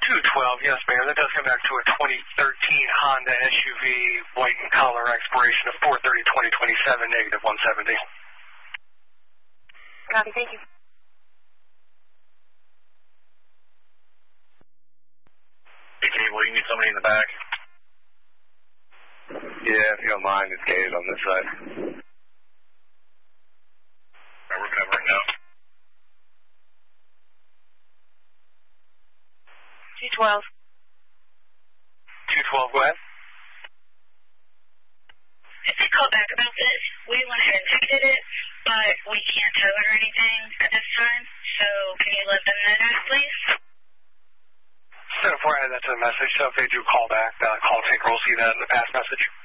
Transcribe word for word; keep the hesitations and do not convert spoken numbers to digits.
two twelve, yes, Mayor. That does come back to a twenty thirteen Honda S U V, white in color, expiration of four thirty twenty twenty-seven, negative one seventy. Copy, thank you. Hey, Cable, you need somebody in the back? Yeah, if you don't mind, it's gated on this side. Alright, we're going to bring up. two twelve. two twelve, go ahead. If they call back about this, we went ahead and ticketed it, but we can't tow it or anything at this time, so can you let them know that, please? So before I add that to the message, so if they do call back, uh, call taker will see that in the pass message.